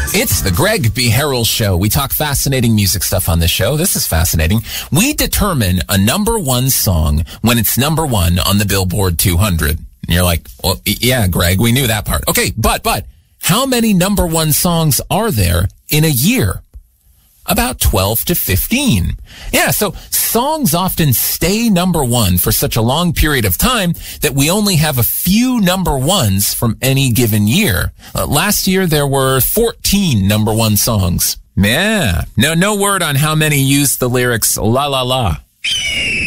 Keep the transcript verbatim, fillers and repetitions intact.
It's the Greg B. Harrell Show. We talk fascinating music stuff on this show. This is fascinating. We determine a number one song when it's number one on the Billboard two hundred. And you're like, well, yeah, Greg, we knew that part. Okay, but, but, how many number one songs are there in a year? About twelve to fifteen. Yeah, so songs often stay number one for such a long period of time that we only have a few number ones from any given year. Uh, last year, there were fourteen number one songs. Yeah, no, no word on how many used the lyrics la la la.